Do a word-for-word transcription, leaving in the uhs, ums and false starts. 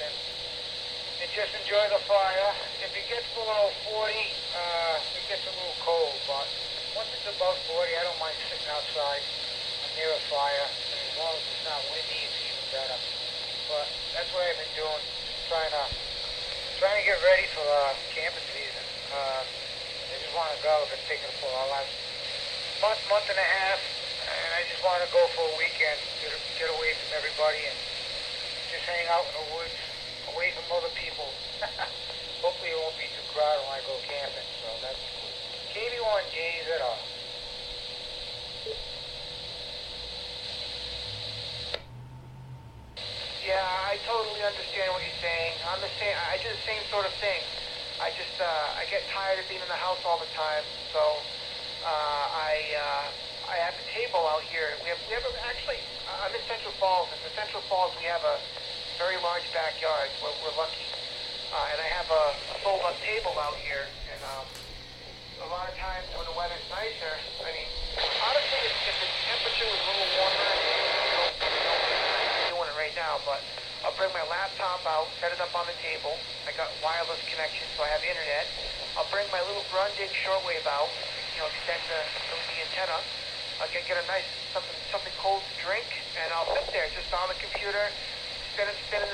and, and just enjoy the fire. If it gets below forty, uh, it gets a little cold, but once it's above forty, I don't mind sitting outside near a fire, and as long as it's not windy, it's even better. But that's what I've been doing, just trying to trying to get ready for uh, camping season. Uh, I just want to go. I've been thinking for the last month, month and a half, and I just want to go for a weekend, get, get away from everybody, and just hang out in the woods, away from other people. Hopefully it won't be too crowded when I go camping. So that's K B one J Z R. Yeah, I totally understand what you're saying. I'm the same. I do the same sort of thing. I just uh, I get tired of being in the house all the time. So uh, I uh, I have a table out here. We have we have a, actually uh, I'm in Central Falls. And in Central Falls we have a very large backyard. We're, we're lucky, uh, and I have a, a fold-up table out here. And um, a lot of times when the weather's nicer, I mean, honestly, if, if the temperature was a little warmer, you know, you know, doing it right now, but I'll bring my laptop out, set it up on the table. I got wireless connection, so I have internet. I'll bring my little Grundig shortwave out, you know, extend the, the antenna. I'll get, get a nice something something cold to drink, and I'll sit there just on the computer, spinning spinning